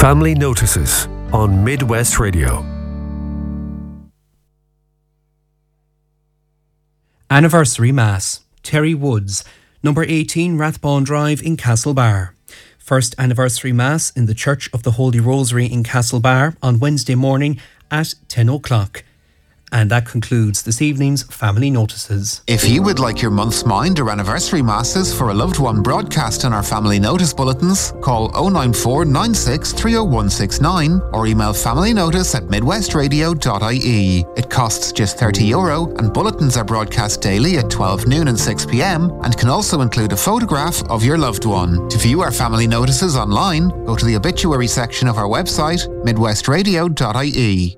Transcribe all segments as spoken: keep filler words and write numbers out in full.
Family Notices on Midwest Radio. Anniversary Mass, Terry Woods, number eighteen Rathbone Drive in Castlebar. First anniversary Mass in the Church of the Holy Rosary in Castlebar on Wednesday morning at ten o'clock. And that concludes this evening's Family Notices. If you would like your month's mind or anniversary masses for a loved one broadcast in our Family Notice bulletins, call oh nine four nine six three oh one six nine or email familynotice at midwestradio dot I E. It costs just thirty euro and bulletins are broadcast daily at twelve noon and six p.m. and can also include a photograph of your loved one. To view our Family Notices online, go to the obituary section of our website, midwestradio dot I E.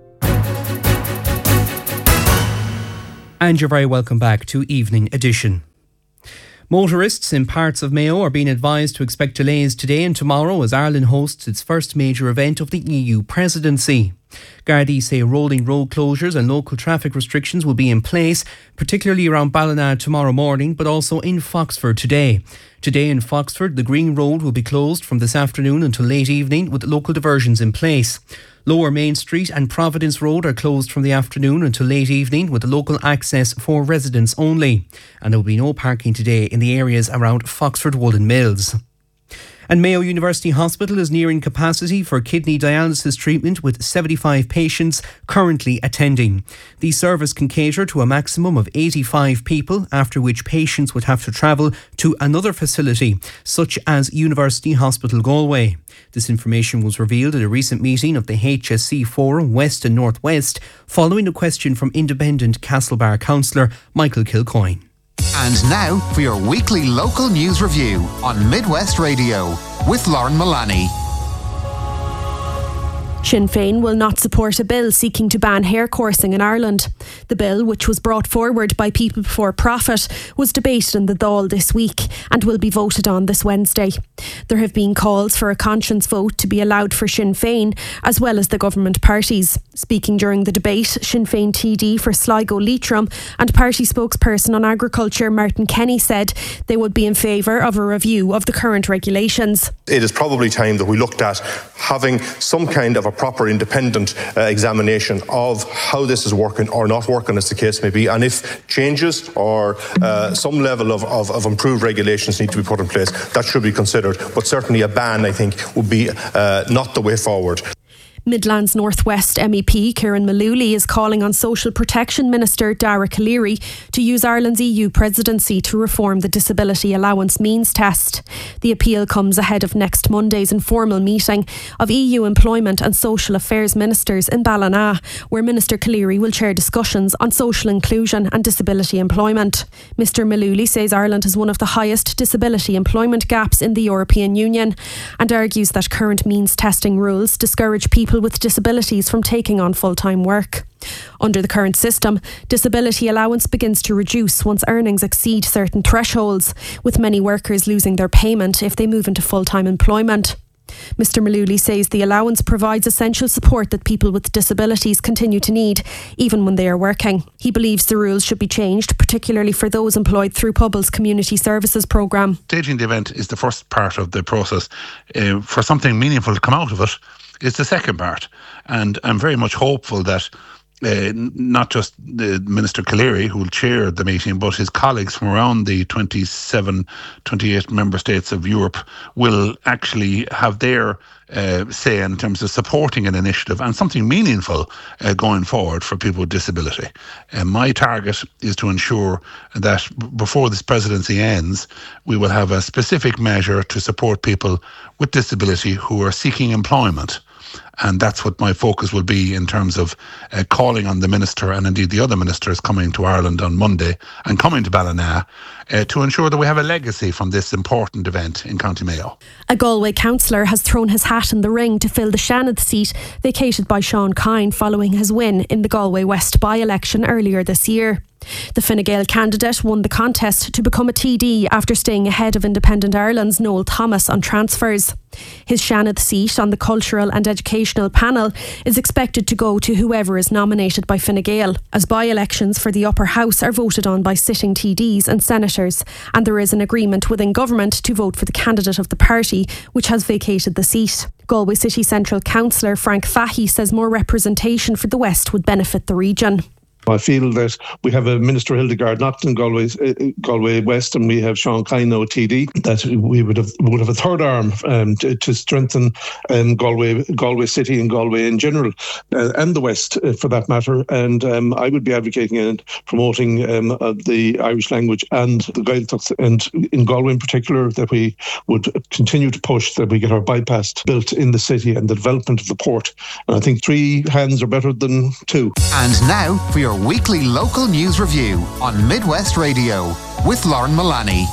And you're very welcome back to Evening Edition. Motorists in parts of Mayo are being advised to expect delays today and tomorrow as Ireland hosts its first major event of the E U presidency. Gardaí say rolling road closures and local traffic restrictions will be in place, particularly around Ballina tomorrow morning, but also in Foxford today. Today in Foxford, the Green Road will be closed from this afternoon until late evening with local diversions in place. Lower Main Street and Providence Road are closed from the afternoon until late evening with local access for residents only. And there will be no parking today in the areas around Foxford Woolen Mills. And Mayo University Hospital is nearing capacity for kidney dialysis treatment with seventy-five patients currently attending. The service can cater to a maximum of eighty-five people, after which patients would have to travel to another facility, such as University Hospital Galway. This information was revealed at a recent meeting of the H S C Forum West and North West, following a question from independent Castlebar councillor Michael Kilcoyne. And now for your weekly local news review on Midwest Radio with Lauren Mullaney. Sinn Féin will not support a bill seeking to ban hair coursing in Ireland. The bill, which was brought forward by People Before Profit, was debated in the Dáil this week and will be voted on this Wednesday. There have been calls for a conscience vote to be allowed for Sinn Féin, as well as the government parties. Speaking during the debate, Sinn Féin T D for Sligo Leitrim and party spokesperson on agriculture Martin Kenny said they would be in favour of a review of the current regulations. It is probably time that we looked at having some kind of a proper independent uh, examination of how this is working or not working, as the case may be, and if changes or uh, some level of, of, of improved regulations need to be put in place, that should be considered. But certainly a ban, I think, would be uh, not the way forward. Midlands North West M E P Kieran Malooly is calling on Social Protection Minister Dara Calleary to use Ireland's E U presidency to reform the Disability Allowance Means Test. The appeal comes ahead of next Monday's informal meeting of E U Employment and Social Affairs Ministers in Ballina, where Minister Calleary will chair discussions on social inclusion and disability employment. Mr Malooly says Ireland has one of the highest disability employment gaps in the European Union and argues that current means testing rules discourage people with disabilities from taking on full-time work. Under the current system, disability allowance begins to reduce once earnings exceed certain thresholds, with many workers losing their payment if they move into full-time employment. Mr Malooly says the allowance provides essential support that people with disabilities continue to need, even when they are working. He believes the rules should be changed, particularly for those employed through Pubble's Community Services programme. Staging the event is the first part of the process. Uh, for something meaningful to come out of it, is the second part. And I'm very much hopeful that uh, not just the Minister Calleary, who will chair the meeting, but his colleagues from around the twenty-seven, twenty-eight member states of Europe will actually have their uh, say in terms of supporting an initiative and something meaningful uh, going forward for people with disability. And my target is to ensure that b- before this presidency ends, we will have a specific measure to support people with disability who are seeking employment. And that's what my focus will be in terms of uh, calling on the Minister and indeed the other ministers coming to Ireland on Monday and coming to Ballina uh, to ensure that we have a legacy from this important event in County Mayo. A Galway councillor has thrown his hat in the ring to fill the Shannon seat vacated by Sean Kine following his win in the Galway West by-election earlier this year. The Fine Gael candidate won the contest to become a T D after staying ahead of Independent Ireland's Noel Thomas on transfers. His Shannon seat on the Cultural and Educational panel is expected to go to whoever is nominated by Fine Gael, as by-elections for the upper house are voted on by sitting T Ds and senators, and there is an agreement within government to vote for the candidate of the party which has vacated the seat. Galway City Central Councillor Frank Fahey says more representation for the West would benefit the region. I feel that we have a Minister Hildegard not in Galway, uh, Galway West, and we have Sean Kino T D. That we would have would have a third arm um, to, to strengthen um, Galway, Galway City and Galway in general, uh, and the West uh, for that matter. And um, I would be advocating and promoting um, uh, the Irish language and the Gaeltacht, and in Galway in particular, that we would continue to push that we get our bypass built in the city and the development of the port. And I think three hands are better than two. And now for your weekly local news review on Midwest Radio with Lauren Mullaney.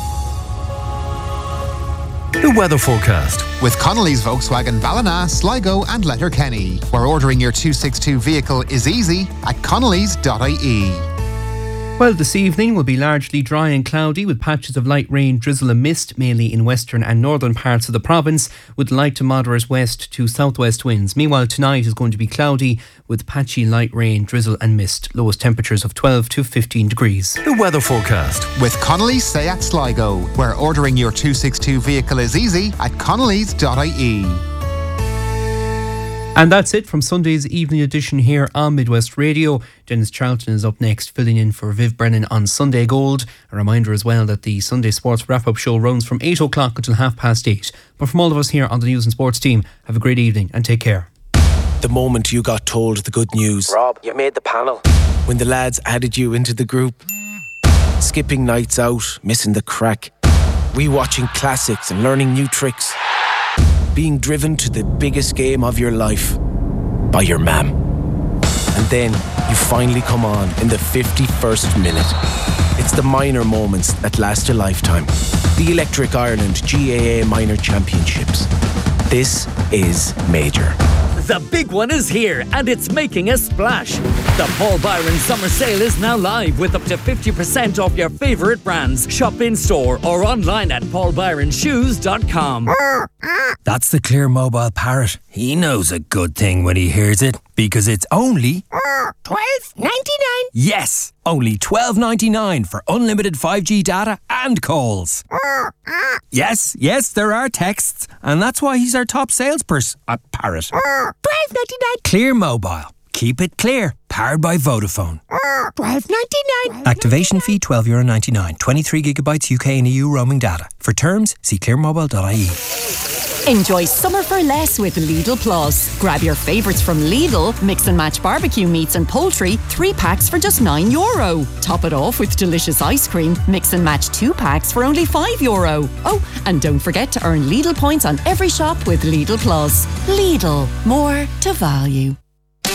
The weather forecast With Connolly's Volkswagen Ballina, Sligo and Letterkenny, where ordering your two sixty-two vehicle is easy at connellys dot I E. Well, this evening will be largely dry and cloudy with patches of light rain, drizzle and mist, mainly in western and northern parts of the province, with light to moderate west to southwest winds. Meanwhile, tonight is going to be cloudy with patchy light rain, drizzle and mist. Lowest temperatures of twelve to fifteen degrees. The weather forecast With Connolly's Seat Sligo, where ordering your two sixty-two vehicle is easy at connellys dot I E. And that's it from Sunday's evening edition here on Midwest Radio. Dennis Charlton is up next, filling in for Viv Brennan on Sunday Gold. A reminder as well that the Sunday Sports Wrap-Up Show runs from eight o'clock until half past eight. But from all of us here on the News and Sports team, have a great evening and take care. The moment you got told the good news. Rob, you made the panel. When the lads added you into the group. Skipping nights out, missing the crack. Rewatching classics and learning new tricks. Being driven to the biggest game of your life by your mam. And then you finally come on in the fifty-first minute. It's the minor moments that last a lifetime. The Electric Ireland G A A Minor Championships. This is major. The big one is here and it's making a splash. The Paul Byron Summer Sale is now live with up to fifty percent off your favourite brands. Shop in store or online at paul byron shoes dot com. That's the Clear Mobile Parrot. He knows a good thing when he hears it, because it's only twelve ninety-nine. Yes, only twelve ninety-nine for unlimited five G data and calls. Yes, yes, there are texts, and that's why he's our top salesperson at Parrot. twelve ninety-nine. Clear Mobile. Keep it clear. Powered by Vodafone. twelve ninety-nine. Activation fee twelve euro ninety-nine. twenty-three gigabytes U K and E U roaming data. For terms, see clear mobile dot I E. Enjoy summer for less with Lidl Plus. Grab your favourites from Lidl, mix and match barbecue meats and poultry, three packs for just nine euro. Top it off with delicious ice cream, mix and match two packs for only five euro. Oh, and don't forget to earn Lidl points on every shop with Lidl Plus. Lidl, more to value.